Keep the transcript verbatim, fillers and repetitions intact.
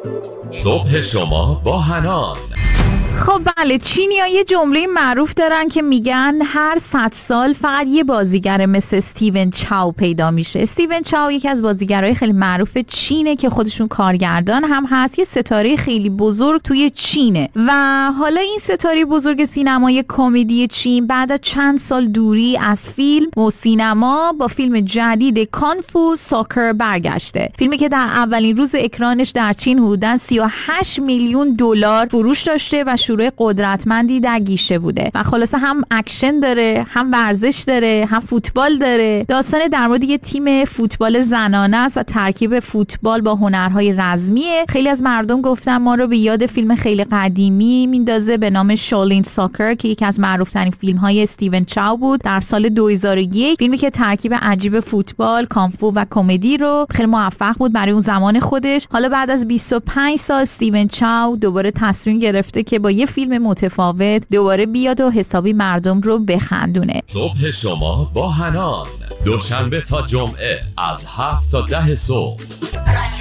صبح شما با حنان. خب بله، چینی‌ها یه جمله معروف دارن که میگن هر صد سال فقط یه بازیگر مثل استیون چاو پیدا میشه. استیون چاو یکی از بازیگرای خیلی معروف چینه که خودشون کارگردان هم هست، یه ستاره خیلی بزرگ توی چینه و حالا این ستاره بزرگ سینمای کمدی چین بعد از چند سال دوری از فیلم و سینما با فیلم جدید کانفو ساکر برگشته. فیلمی که در اولین روز اکرانش در چین حدوداً سی و هشت میلیون دلار فروش داشته و شروع قدرتمندی در گیشه بوده و خلاصه هم اکشن داره، هم ورزش داره، هم فوتبال داره. داستان در مورد یه تیم فوتبال زنانه است و ترکیب فوتبال با هنرهای رزمیه. خیلی از مردم گفتن ما رو به یاد فیلم خیلی قدیمی میندازه به نام شالین ساکر که یکی از معروفترین فیلم‌های استیون چاو بود در سال دو هزار و یک. فیلمی که ترکیب عجیب فوتبال، کانفو و کمدی رو خیلی موفق بود برای اون زمان خودش. حالا بعد از بیست و پنج سال استیون چاو دوباره تصمیم گرفته که با یه فیلم متفاوت دوباره بیاد و حسابی مردم رو بخندونه. صبح شما با حنان، دوشنبه تا جمعه از هفت تا ده صبح.